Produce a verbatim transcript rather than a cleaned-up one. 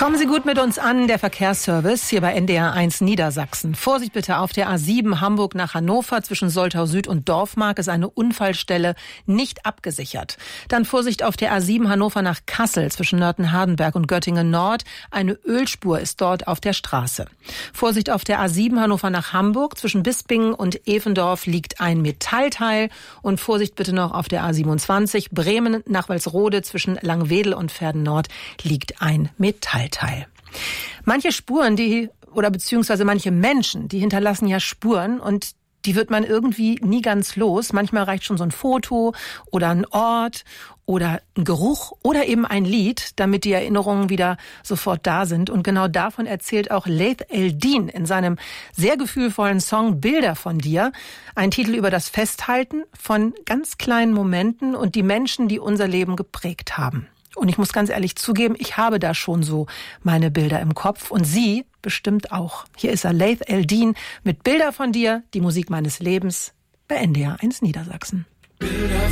Kommen Sie gut mit uns an, der Verkehrsservice hier bei N D R eins Niedersachsen. Vorsicht bitte, auf der A sieben Hamburg nach Hannover zwischen Soltau Süd und Dorfmark ist eine Unfallstelle nicht abgesichert. Dann Vorsicht auf der A sieben Hannover nach Kassel zwischen Nörten-Hardenberg und Göttingen Nord. Eine Ölspur ist dort auf der Straße. Vorsicht auf der A sieben Hannover nach Hamburg zwischen Bispingen und Evendorf liegt ein Metallteil. Und Vorsicht bitte noch auf der A siebenundzwanzig Bremen nach Walsrode zwischen Langwedel und Verden Nord liegt ein Metallteil. Teil. Manche Spuren, die oder beziehungsweise manche Menschen, die hinterlassen ja Spuren und die wird man irgendwie nie ganz los. Manchmal reicht schon so ein Foto oder ein Ort oder ein Geruch oder eben ein Lied, damit die Erinnerungen wieder sofort da sind. Und genau davon erzählt auch Laith El-Deen in seinem sehr gefühlvollen Song Bilder von dir. Ein Titel über das Festhalten von ganz kleinen Momenten und die Menschen, die unser Leben geprägt haben. Und ich muss ganz ehrlich zugeben, ich habe da schon so meine Bilder im Kopf und Sie bestimmt auch. Hier ist er, Laith El-Deen mit Bilder von dir, die Musik meines Lebens bei N D R eins Niedersachsen. Bilder